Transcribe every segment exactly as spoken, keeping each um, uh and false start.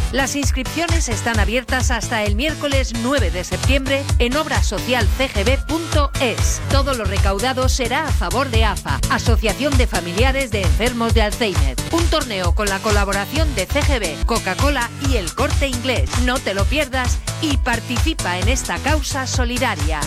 Las inscripciones están abiertas hasta el miércoles nueve de septiembre en obra social c g b punto es. Todo lo recaudado será a favor de A F A, Asociación de Familiares de Enfermos de Alzheimer. Un torneo con la colaboración de C G B, Coca-Cola y El Corte Inglés. No te lo pierdas y participa en esta causa solidaria.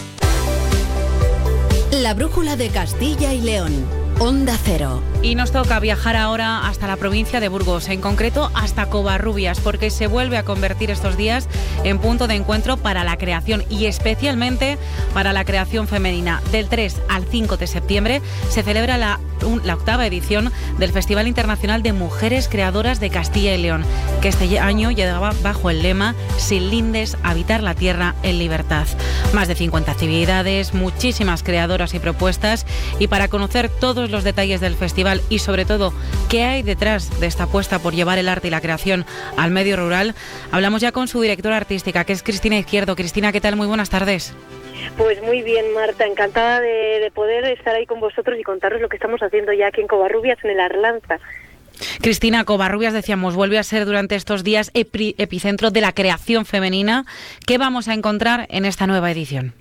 La brújula de Castilla y León. Onda Cero. Y nos toca viajar ahora hasta la provincia de Burgos, en concreto hasta Covarrubias, porque se vuelve a convertir estos días en punto de encuentro para la creación y especialmente para la creación femenina. Del tres al cinco de septiembre se celebra la, un, la octava edición del Festival Internacional de Mujeres Creadoras de Castilla y León, que este año llevaba bajo el lema Sin lindes, habitar la tierra en libertad. Más de cincuenta actividades, muchísimas creadoras y propuestas, y para conocer todos los detalles del festival y sobre todo qué hay detrás de esta apuesta por llevar el arte y la creación al medio rural, hablamos ya con su directora artística, que es Cristina Izquierdo. Cristina, ¿qué tal? Muy buenas tardes. Pues muy bien, Marta, encantada de, de poder estar ahí con vosotros y contaros lo que estamos haciendo ya aquí en Covarrubias, en el Arlanza. Cristina, Covarrubias, decíamos, vuelve a ser durante estos días epi- epicentro de la creación femenina. ¿Qué vamos a encontrar en esta nueva edición?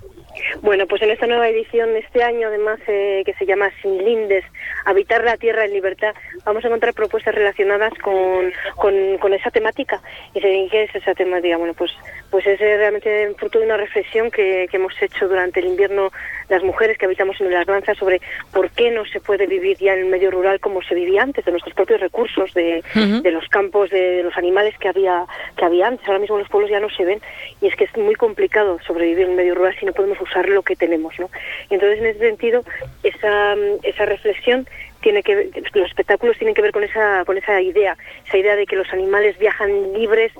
Bueno, pues en esta nueva edición, este año además, eh, que se llama Sin lindes, habitar la tierra en libertad, vamos a encontrar propuestas relacionadas con, con, con esa temática. ¿Y qué es esa temática? Bueno, pues, pues es realmente fruto de una reflexión que, que hemos hecho durante el invierno las mujeres que habitamos en el Arlanza sobre por qué no se puede vivir ya en el medio rural como se vivía antes, de nuestros propios recursos, de, uh-huh. de los campos, de, de los animales que había, que había antes. Ahora mismo los pueblos ya no se ven y es que es muy complicado sobrevivir en el medio rural si no podemos usar lo que tenemos, ¿no? Y entonces, en ese sentido, esa, esa reflexión tiene que ver, los espectáculos tienen que ver con esa con esa idea, esa idea de que los animales viajan libres,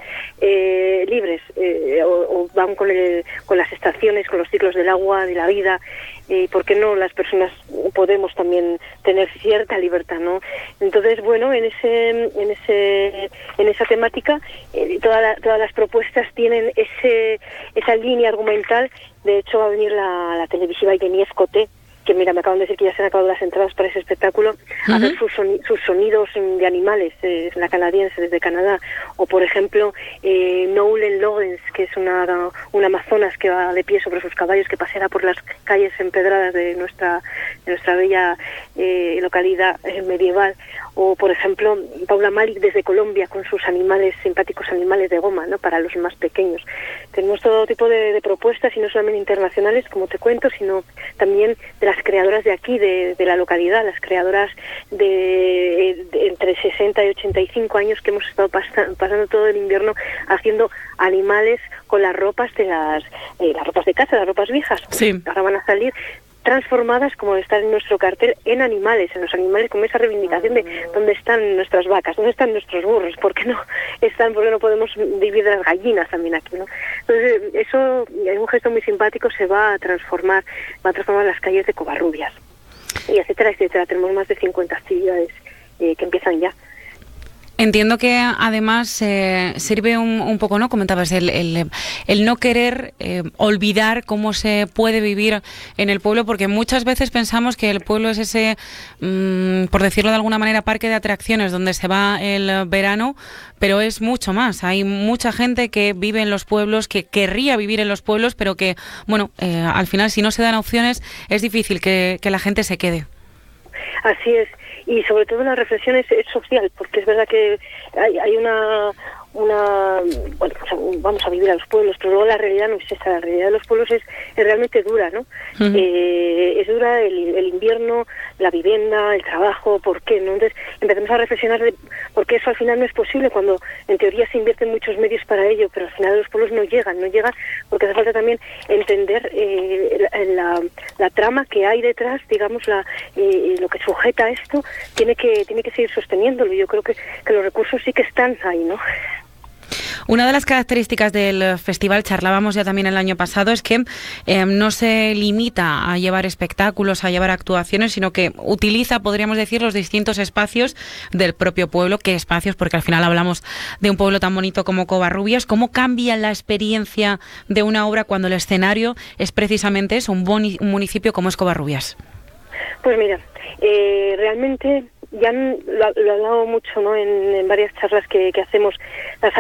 eh, libres, eh, o, o van con el, con las estaciones, con los ciclos del agua, de la vida, y eh, por qué no las personas podemos también tener cierta libertad, ¿no? Entonces, bueno, en ese en ese en esa temática, eh, toda la, todas las propuestas tienen ese esa línea argumental. De hecho, va a venir la, la televisiva Irenía Escoté, que mira, me acaban de decir que ya se han acabado las entradas para ese espectáculo, uh-huh. a ver sus, soni- sus sonidos de animales, eh, la canadiense desde Canadá, o por ejemplo eh, Nolan Loggins, que es una, una amazonas que va de pie sobre sus caballos, que paseará por las calles empedradas de nuestra, de nuestra bella eh, localidad eh, medieval, o por ejemplo Paula Malik desde Colombia con sus animales, simpáticos animales de goma, ¿no?, para los más pequeños. Tenemos todo tipo de, de propuestas, y no solamente internacionales, como te cuento, sino también de las creadoras de aquí, de, de la localidad, las creadoras de, de entre sesenta y ochenta y cinco años que hemos estado pas- pasando todo el invierno haciendo animales con las ropas de las, eh, las ropas de casa, las ropas viejas. Sí. Ahora van a salir transformadas, como están en nuestro cartel, en animales, en los animales, como esa reivindicación de dónde están nuestras vacas, dónde están nuestros burros, por qué no están, por qué no podemos vivir de las gallinas también aquí, ¿no? Entonces, eso, en un gesto muy simpático, se va a transformar, va a transformar las calles de Covarrubias, y etcétera, etcétera. Tenemos más de cincuenta actividades eh, que empiezan ya. Entiendo que además eh, sirve un, un poco, ¿no? Comentabas, el, el, el no querer eh, olvidar cómo se puede vivir en el pueblo, porque muchas veces pensamos que el pueblo es ese, mmm, por decirlo de alguna manera, parque de atracciones donde se va el verano, pero es mucho más. Hay mucha gente que vive en los pueblos, que querría vivir en los pueblos, pero que, bueno, eh, al final, si no se dan opciones, es difícil que, que la gente se quede. Así es. Y sobre todo la reflexión es, es social, porque es verdad que hay, hay una, una bueno, pues vamos a vivir a los pueblos, pero luego la realidad no es esa, la realidad de los pueblos es, es realmente dura, ¿no? Uh-huh. Eh, es dura el, el invierno, la vivienda, el trabajo, ¿por qué? ¿No? Entonces empezamos a reflexionar de por qué eso al final no es posible, cuando en teoría se invierten muchos medios para ello, pero al final los pueblos no llegan, no llegan porque hace falta también entender eh, la, la, la trama que hay detrás, digamos, la eh, lo que sujeta a esto, tiene que tiene que seguir sosteniéndolo. Yo creo que, que los recursos sí que están ahí, ¿no? Una de las características del festival, charlábamos ya también el año pasado, es que eh, no se limita a llevar espectáculos, a llevar actuaciones, sino que utiliza, podríamos decir, los distintos espacios del propio pueblo. ¿Qué espacios? Porque al final hablamos de un pueblo tan bonito como Covarrubias. ¿Cómo cambia la experiencia de una obra cuando el escenario es precisamente eso, un, boni- un municipio como es Covarrubias? Pues mira, eh, realmente ya lo, lo he hablado mucho, ¿no?, en, en varias charlas que, que hacemos. Las